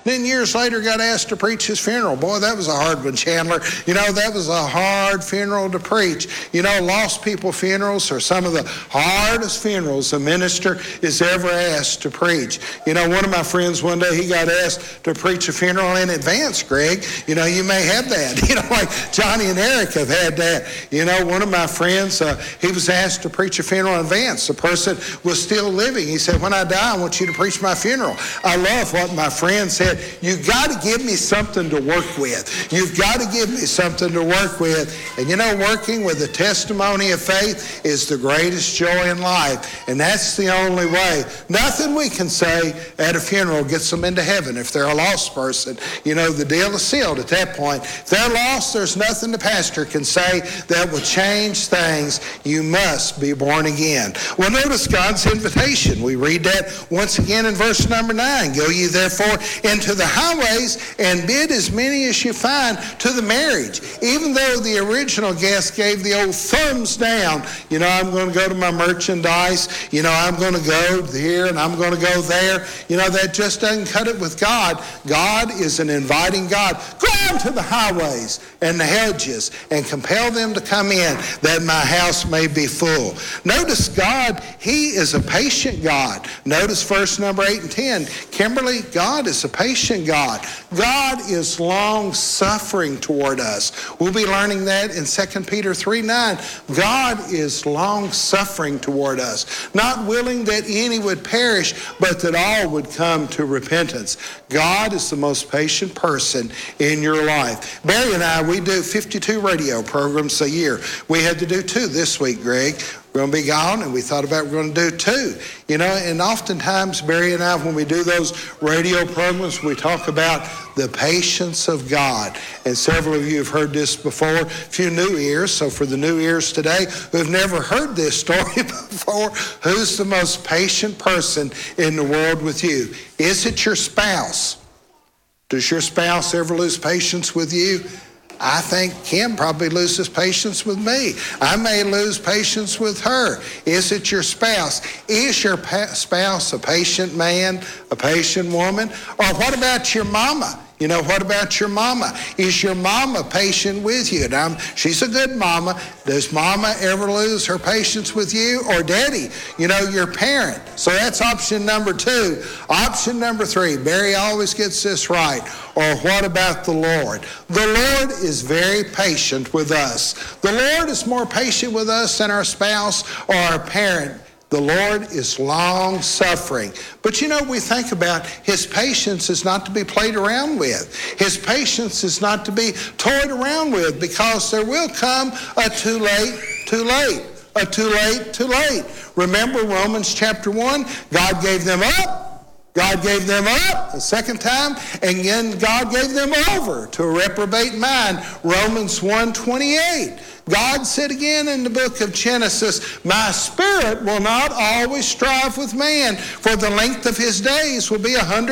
Then years later got asked to preach his funeral. Boy, that was a hard one, Chandler. That was a hard funeral to preach. Lost people funerals are some of the hardest funerals a minister is ever asked to preach. One of my friends one day, he got asked to preach a funeral in advance, Greg. You may have that. Like Johnny and Eric have had that. One of my friends, he was asked to preach a funeral in advance. The person was still living. He said, when I die, I want you to preach my funeral. I love what my friend said. You've got to give me something to work with. You've got to give me something to work with. And working with the testimony of faith is the greatest joy in life. And that's the only way. Nothing we can say at a funeral gets them into heaven. If they're a lost person, the deal is sealed at that point. If they're lost, there's nothing the pastor can say that will change things. You must be born again. Well, notice God's invitation. We read that once again in verse number 9. Go ye therefore into the highways and bid as many as you find to the marriage. Even though the original guest gave the old thumbs down, I'm going to go to my merchandise, I'm going to go here and I'm going to go there. That just doesn't cut it with God. God is an inviting God. Go out to the highways and the hedges and compel them to come in that my house may be full. Notice God, he is a patient God. Notice verse number 8 and 10. Kimberly, God is a patient God. God is long-suffering toward us. We'll be learning that in 2 Peter 3:9. God is long-suffering toward us, not willing that any would perish, but that all would come to repentance. God is the most patient person in your life. Barry and I, we do 52 radio programs a year. We had to do 2 this week, Greg. We're going to be gone, and we thought about we're going to do 2. And oftentimes, Barry and I, when we do those radio programs, we talk about the patience of God. And several of you have heard this before, a few new ears. So for the new ears today who have never heard this story before, who's the most patient person in the world with you? Is it your spouse? Does your spouse ever lose patience with you? I think Kim probably loses patience with me. I may lose patience with her. Is it your spouse? Is your spouse a patient man, a patient woman? Or what about your mama? What about your mama? Is your mama patient with you? Now, she's a good mama. Does mama ever lose her patience with you? Or daddy, your parent? So that's option number 2. Option number 3, Barry always gets this right. Or what about the Lord? The Lord is very patient with us. The Lord is more patient with us than our spouse or our parent. The Lord is long-suffering. But we think about his patience is not to be played around with. His patience is not to be toyed around with, because there will come a too late, too late. A too late, too late. Remember Romans chapter 1? God gave them up. God gave them up a second time, and then God gave them over to a reprobate mind. Romans 1:28. God said again in the book of Genesis, my spirit will not always strive with man, for the length of his days will be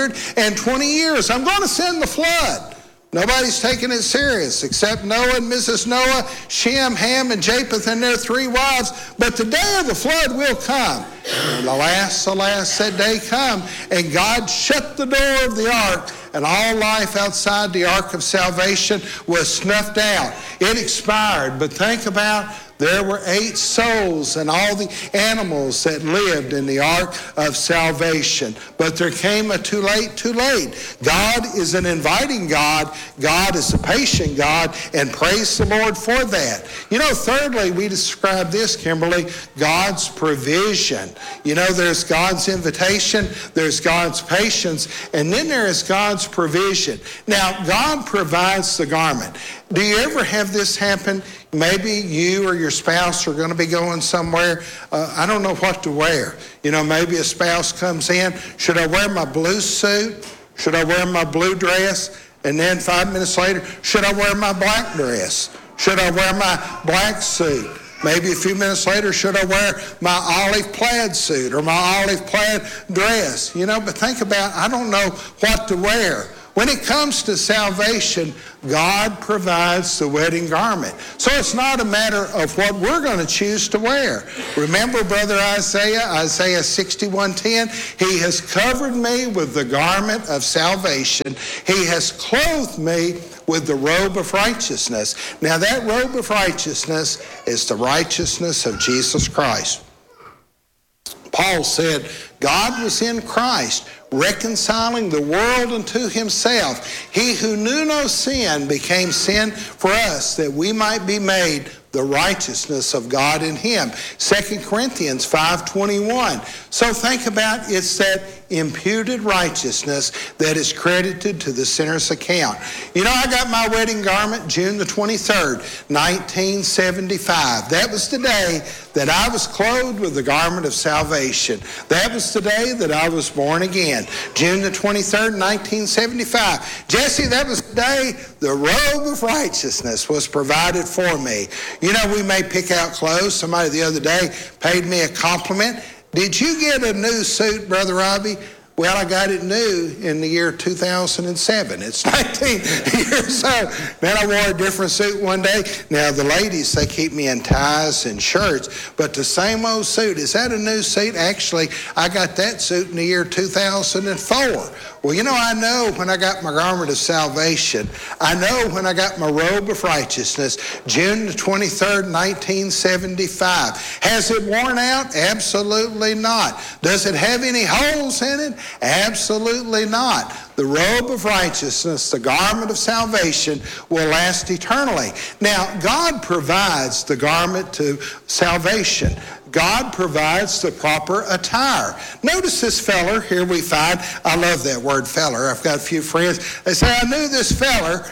120 years. I'm going to send the flood. Nobody's taking it serious except Noah and Mrs. Noah, Shem, Ham, and Japheth and their 3 wives. But the day of the flood will come. And alas, that day come. And God shut the door of the ark, and all life outside the ark of salvation was snuffed out. It expired. But think about, there were 8 souls and all the animals that lived in the ark of salvation. But there came a too late, too late. God is an inviting God. God is a patient God, and praise the Lord for that. Thirdly, we describe this, Kimberly, God's provision. There's God's invitation, there's God's patience, and then there is God's provision. Now, God provides the garment. Do you ever have this happen? Maybe you or your spouse are going to be going somewhere. I don't know what to wear. Maybe a spouse comes in. Should I wear my blue suit? Should I wear my blue dress? And then 5 minutes later, should I wear my black dress? Should I wear my black suit? Maybe a few minutes later, should I wear my olive plaid suit or my olive plaid dress? But think about, I don't know what to wear. When it comes to salvation, God provides the wedding garment. So it's not a matter of what we're going to choose to wear. Remember, Brother Isaiah 61:10, He has covered me with the garment of salvation. He has clothed me with the robe of righteousness. Now that robe of righteousness is the righteousness of Jesus Christ. Paul said, God was in Christ, reconciling the world unto himself. He who knew no sin became sin for us, that we might be made the righteousness of God in him. 2 Corinthians 5:21. So think about, it's that imputed righteousness that is credited to the sinner's account. You know, I got my wedding garment June the 23rd, 1975. That was the day that I was clothed with the garment of salvation. That was the day that I was born again. June the 23rd, 1975. Jesse, that was the day the robe of righteousness was provided for me. You know, we may pick out clothes. Somebody the other day paid me a compliment. Did you get a new suit, Brother Robbie? Well, I got it new in the year 2007. It's 19 years old. Then I wore a different suit one day. Now, the ladies, they keep me in ties and shirts, but the same old suit, is that a new suit? Actually, I got that suit in the year 2004. Well, you know, I know when I got my garment of salvation. I know when I got my robe of righteousness, June the 23rd, 1975. Has it worn out? Absolutely not. Does it have any holes in it? Absolutely not. The robe of righteousness, the garment of salvation, will last eternally. Now, God provides the garment to salvation. God provides the proper attire. Notice this feller here we find. I love that word feller. I've got a few friends. They say, I knew this feller,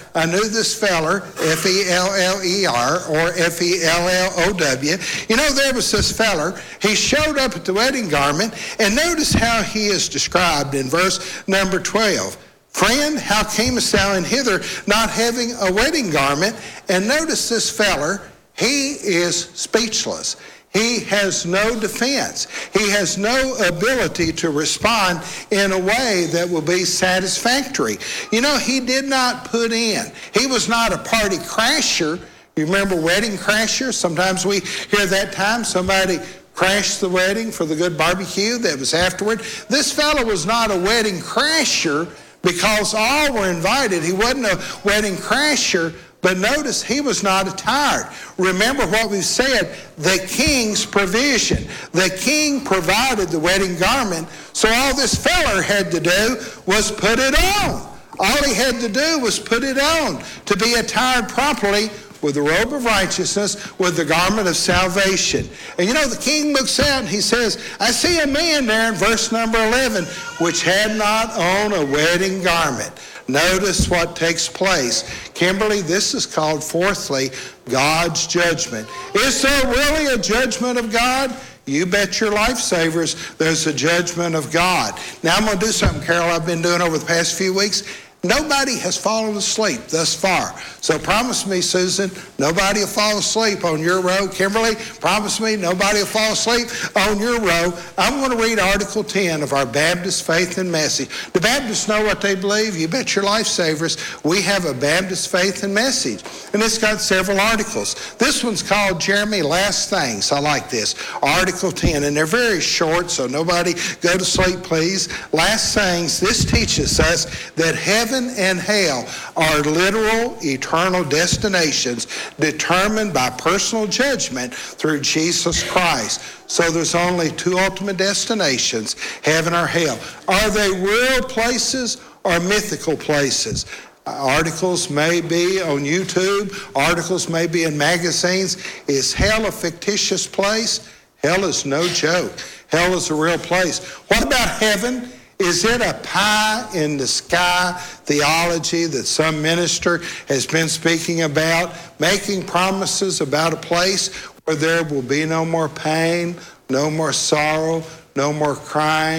F-E-L-L-E-R or F-E-L-L-O-W. You know, there was this feller. He showed up at the wedding garment, and notice how he is described in verse number 12. Friend, how camest thou in hither not having a wedding garment? And notice this feller, he is speechless. He has no defense. He has no ability to respond in a way that will be satisfactory. You know, he did not put in. He was not a party crasher. You remember wedding crashers? Sometimes we hear that time somebody crashed the wedding for the good barbecue that was afterward. This fellow was not a wedding crasher because all were invited. He wasn't a wedding crasher. But notice, he was not attired. Remember what we've said, the king's provision. The king provided the wedding garment, so all this feller had to do was put it on. All he had to do was put it on to be attired properly with the robe of righteousness, with the garment of salvation. And you know, the king looks out and he says, I see a man there in verse number 11, which had not on a wedding garment. Notice what takes place. Kimberly, this is called, fourthly, God's judgment. Is there really a judgment of God? You bet your life savers there's a judgment of God. Now I'm going to do something, Carol, I've been doing over the past few weeks. Nobody has fallen asleep thus far. So promise me, Susan, nobody will fall asleep on your row. Kimberly, promise me nobody will fall asleep on your row. I'm going to read Article 10 of our Baptist Faith and Message. The Baptists know what they believe. You bet your life savers. We have a Baptist Faith and Message. And it's got several articles. This one's called Jeremy Last Things. I like this. Article 10. And they're very short, so nobody go to sleep, please. Last Things. This teaches us that heaven and hell are literal, eternal destinations determined by personal judgment through Jesus Christ. So there's only two ultimate destinations, heaven or hell. Are they real places or mythical places? Articles may be on YouTube. Articles may be in magazines. Is hell a fictitious place? Hell is no joke. Hell is a real place. What about heaven? Is it a pie in the sky theology that some minister has been speaking about, making promises about a place where there will be no more pain, no more sorrow, no more crying,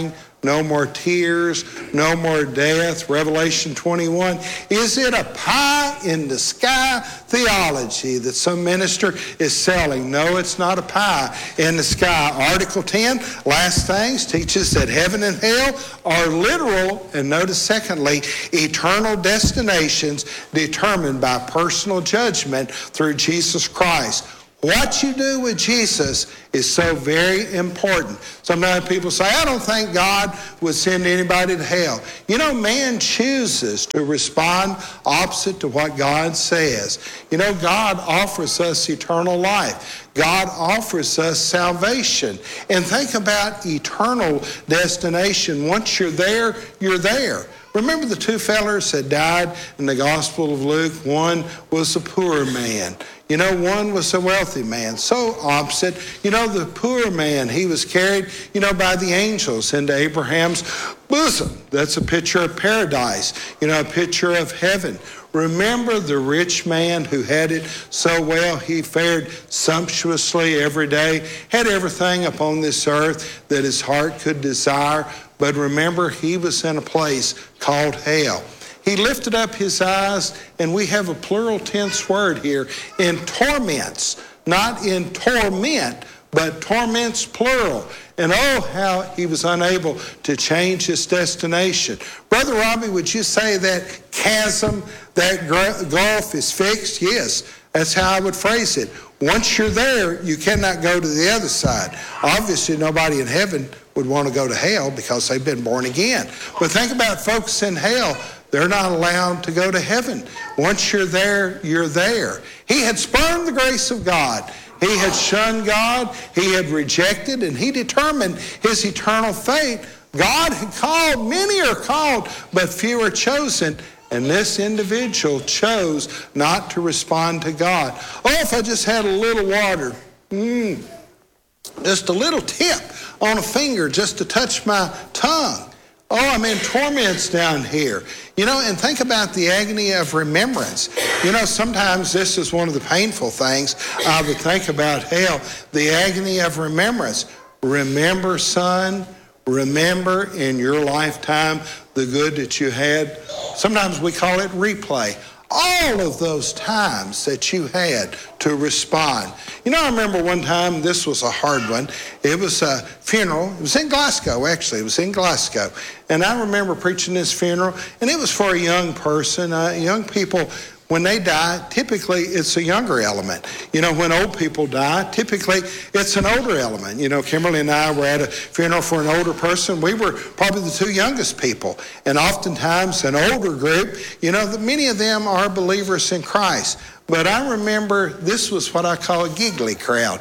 no more tears, no more death, Revelation 21. Is it a pie in the sky theology that some minister is selling? No, it's not a pie in the sky. Article 10, last things, teaches that heaven and hell are literal, and notice secondly, eternal destinations determined by personal judgment through Jesus Christ. What you do with Jesus is so very important. Sometimes people say, I don't think God would send anybody to hell. You know, man chooses to respond opposite to what God says. You know, God offers us eternal life. God offers us salvation. And think about eternal destination. Once you're there, you're there. Remember the two fellers that died in the Gospel of Luke? One was a poor man. You know, one was a wealthy man. So opposite. You know, the poor man, he was carried, you know, by the angels into Abraham's bosom. That's a picture of paradise, you know, a picture of heaven. Remember the rich man who had it so well. He fared sumptuously every day, had everything upon this earth that his heart could desire. But remember, he was in a place called hell. He lifted up his eyes, and we have a plural tense word here, in torments, not in torment, but torments plural. And oh, how he was unable to change his destination. Brother Robbie, would you say that chasm, that gulf is fixed? Yes, that's how I would phrase it. Once you're there, you cannot go to the other side. Obviously, nobody in heaven would want to go to hell because they've been born again. But think about folks in hell. They're not allowed to go to heaven. Once you're there, you're there. He had spurned the grace of God. He had shunned God. He had rejected, and he determined his eternal fate. God had called, many are called, but few are chosen. And this individual chose not to respond to God. Oh, if I just had a little water, just a little tip on a finger just to touch my tongue. Oh, I'm in torments down here. You know, and think about the agony of remembrance. You know, sometimes this is one of the painful things I would think about hell, the agony of remembrance. Remember, son, remember in your lifetime the good that you had. Sometimes we call it replay. All of those times that you had to respond. You know, I remember one time, this was a hard one. It was a funeral. It was in Glasgow, actually. It was in Glasgow. And I remember preaching this funeral, and it was for a young person. Young people, when they die, typically it's a younger element. You know, when old people die, typically it's an older element. You know, Kimberly and I were at a funeral for an older person. We were probably the two youngest people. And oftentimes an older group, you know, many of them are believers in Christ. But I remember this was what I call a giggly crowd.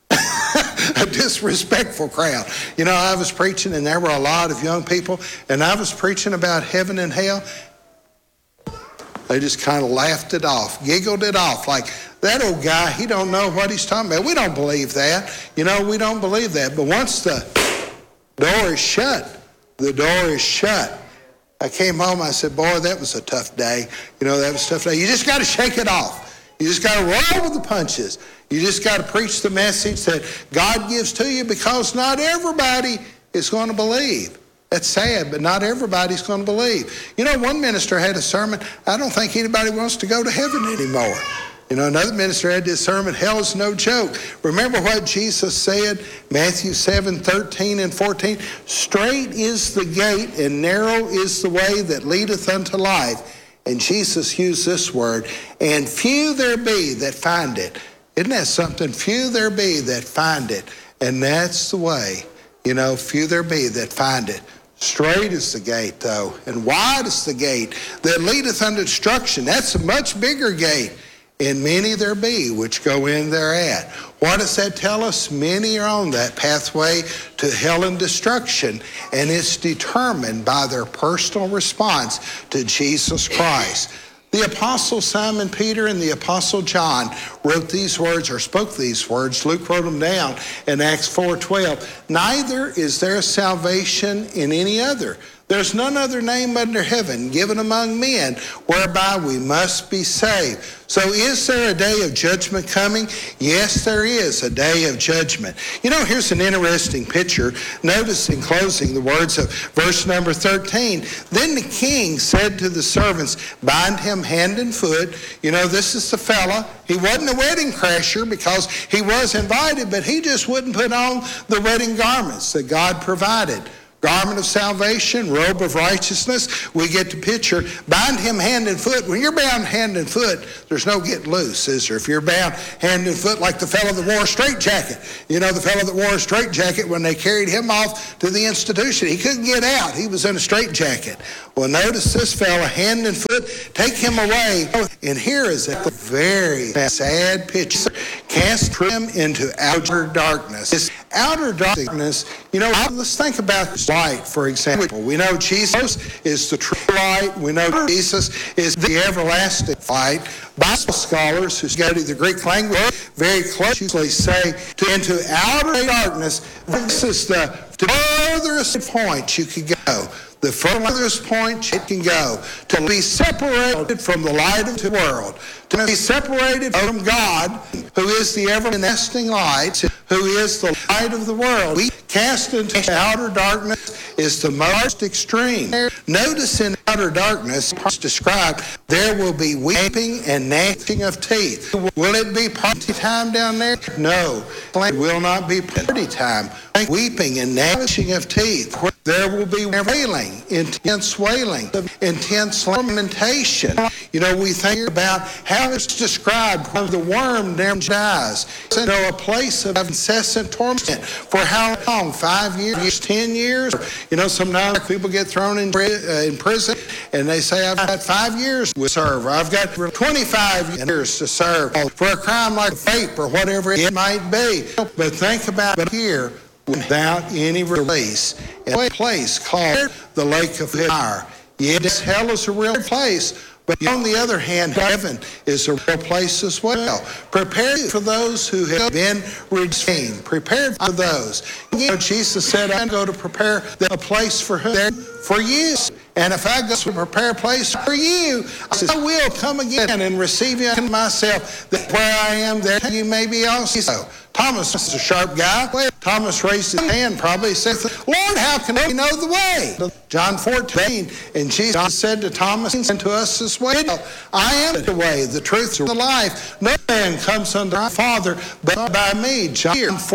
A disrespectful crowd. You know, I was preaching and there were a lot of young people, and I was preaching about heaven and hell. They just kind of laughed it off, giggled it off, like, that old guy, he don't know what he's talking about. We don't believe that. You know, we don't believe that. But once the door is shut, the door is shut. I came home, I said, boy, that was a tough day. You know, that was a tough day. You just got to shake it off. You just got to roll with the punches. You just got to preach the message that God gives to you, because not everybody is going to believe. That's sad, but not everybody's going to believe. You know, one minister had a sermon, I don't think anybody wants to go to heaven anymore. You know, another minister had this sermon, hell is no joke. Remember what Jesus said, Matthew 7:13 and 14? Straight is the gate and narrow is the way that leadeth unto life. And Jesus used this word, and few there be that find it. Isn't that something? Few there be that find it. And that's the way, you know, few there be that find it. Straight is the gate, though, and wide is the gate that leadeth unto destruction. That's a much bigger gate. And many there be which go in thereat. What does that tell us? Many are on that pathway to hell and destruction, and it's determined by their personal response to Jesus Christ. The Apostle Simon Peter and the Apostle John wrote these words, or spoke these words. Luke wrote them down in Acts 4:12. Neither is there salvation in any other. There's none other name under heaven given among men whereby we must be saved. So is there a day of judgment coming? Yes, there is a day of judgment. You know, here's an interesting picture. Notice in closing the words of verse number 13. Then the king said to the servants, bind him hand and foot. You know, this is the fella. He wasn't a wedding crasher because he was invited, but he just wouldn't put on the wedding garments that God provided. Garment of salvation, robe of righteousness. We get the picture. Bind him hand and foot. When you're bound hand and foot, there's no getting loose, is there? If you're bound hand and foot like the fellow that wore a straitjacket. You know, the fellow that wore a straitjacket, when they carried him off to the institution, he couldn't get out. He was in a straitjacket. Well, notice this fellow, hand and foot, take him away. And here is a very sad picture. Cast him into outer darkness. This outer darkness, you know, let's think about this light, for example. We know Jesus is the true light. We know Jesus is the everlasting light. Bible scholars who study the Greek language very closely say into outer darkness, this is the furthest point you could go. The furthest point you can go, to be separated from the light of the world, to be separated from God, who is the everlasting light, who is the light of the world. We cast into outer darkness is the most extreme. Notice in outer darkness, it's described, there will be weeping and gnashing of teeth. Will it be party time down there? No, it will not be party time. Weeping and gnashing of teeth. There will be wailing, intense lamentation. You know, we think about how it's described when the worm never dies. You know, a place of incessant torment. For how long? 5 years, 10 years? You know, sometimes people get thrown in prison and they say, I've got 5 years to serve, or I've got 25 years to serve for a crime like rape or whatever it might be. But think about it here. Without any release, in a place called the lake of fire. Yes, hell is a real place, but on the other hand, heaven is a real place as well. Prepared for those who have been redeemed. Prepared for those. You know, Jesus said, I go to prepare a place for who? For you. And if I go to prepare a place for you, I will come again and receive you unto myself, that where I am, there you may be also. Thomas was a sharp guy. Thomas raised his hand, probably said, Lord, how can we know the way? John 14, and Jesus said to Thomas and to us as well, I am the way, the truth, and the life. No man comes unto our Father but by me. John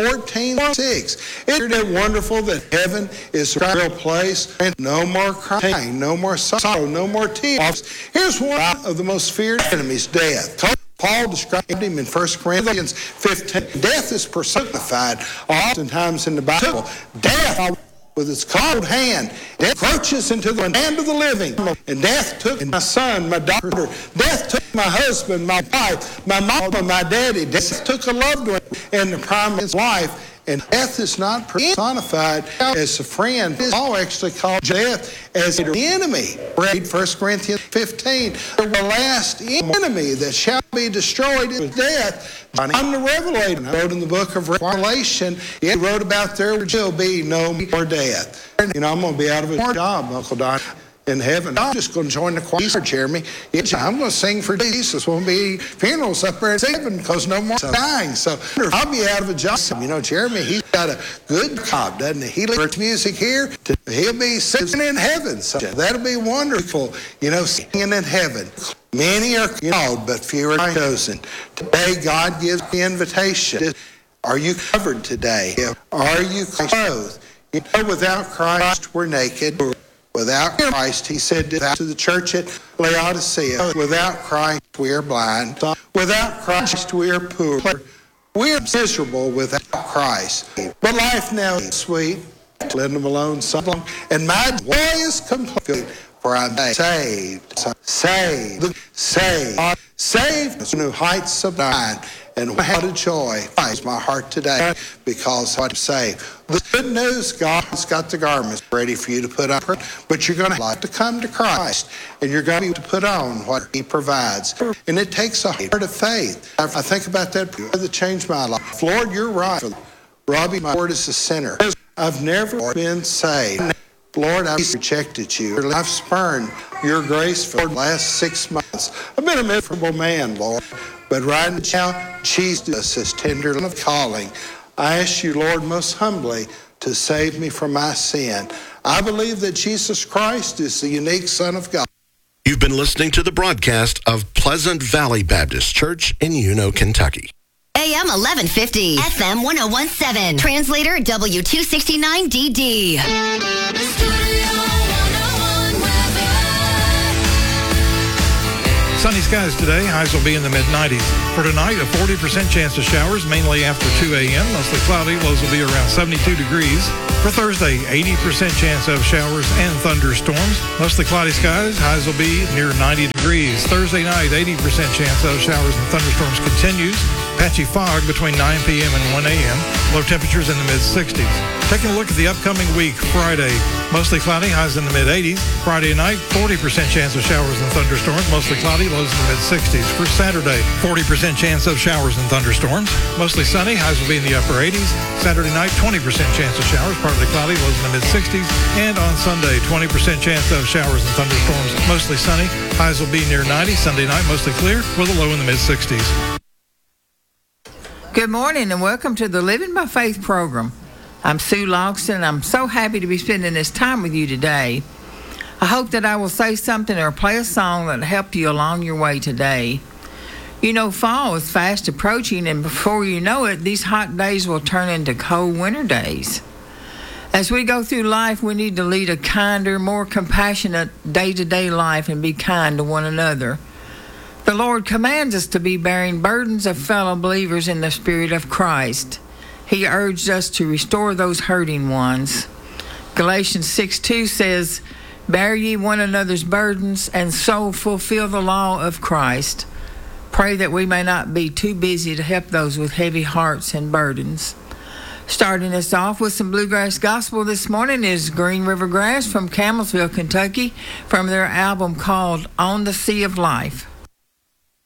14:6. Isn't it wonderful that heaven is a real place? And no more crying, no more sorrow, no more tears. Here's one of the most feared enemies, death. Paul described him in 1 Corinthians 15. Death is personified oftentimes in the Bible. Death, with its cold hand, death approaches into the land of the living. And death took my son, my daughter. Death took my husband, my wife, my mama, my daddy. Death took a loved one in the prime of his life. And death is not personified as a friend. Paul actually called death as the enemy. Read 1 Corinthians 15. The last enemy that shall be destroyed is death. John the Revelator wrote in the book of Revelation, he wrote about there will be no more death. You know, I'm going to be out of a job, Uncle Don. In heaven, I'm just going to join the choir, Jeremy. I'm going to sing for Jesus. Won't be funerals up there in heaven because no more dying. So I'll be out of a job. You know, Jeremy, he's got a good job, doesn't he? He leaves music here. He'll be singing in heaven. So that'll be wonderful, you know, singing in heaven. Many are called, but few are chosen. Today, God gives the invitation. Are you covered today? Are you clothed? You know, without Christ, we're naked. Without Christ, he said to the church at Laodicea, without Christ we are blind. Without Christ we are poor. We are miserable without Christ. But life now is sweet. Linda Malone song. And my joy is complete, for I'm saved. Saved to new heights sublime. And what a joy fills my heart today because I'm saved. The good news, God's got the garments ready for you to put on, but you're going to have to come to Christ, and you're going to put on what he provides. And it takes a heart of faith. I think about that prayer that changed my life. Lord, you're right. Robbie, my Lord is a sinner. I've never been saved. Lord, I've rejected you. I've spurned your grace for the last 6 months. I've been a miserable man, Lord. But right now, Jesus is tender of calling. I ask you, Lord, most humbly to save me from my sin. I believe that Jesus Christ is the unique Son of God. You've been listening to the broadcast of Pleasant Valley Baptist Church in Uno, Kentucky. AM 1150, FM 1017, translator W269DD. Sunny skies today. Highs will be in the mid-90s. For tonight, a 40% chance of showers, mainly after 2 a.m. Mostly cloudy. Lows will be around 72 degrees. For Thursday, 80% chance of showers and thunderstorms. Mostly cloudy skies. Highs will be near 90 degrees. Thursday night, 80% chance of showers and thunderstorms continues. Patchy fog between 9 p.m. and 1 a.m. Low temperatures in the mid-60s. Taking a look at the upcoming week, Friday, mostly cloudy, highs in the mid-80s. Friday night, 40% chance of showers and thunderstorms, mostly cloudy, lows in the mid-60s. For Saturday, 40% chance of showers and thunderstorms, mostly sunny, highs will be in the upper 80s. Saturday night, 20% chance of showers, partly cloudy, lows in the mid-60s. And on Sunday, 20% chance of showers and thunderstorms, mostly sunny, highs will be near 90. Sunday night, mostly clear, with a low in the mid-60s. Good morning and welcome to the Living by Faith program. I'm Sue Logston and I'm so happy to be spending this time with you today. I hope that I will say something or play a song that will help you along your way today. You know, fall is fast approaching, and before you know it, these hot days will turn into cold winter days. As we go through life, we need to lead a kinder, more compassionate day-to-day life and be kind to one another. The Lord commands us to be bearing burdens of fellow believers in the Spirit of Christ. He urged us to restore those hurting ones. Galatians 6:2 says, "Bear ye one another's burdens, and so fulfill the law of Christ." Pray that we may not be too busy to help those with heavy hearts and burdens. Starting us off with some bluegrass gospel this morning is Green River Grass from Campbellsville, Kentucky, from their album called On the Sea of Life.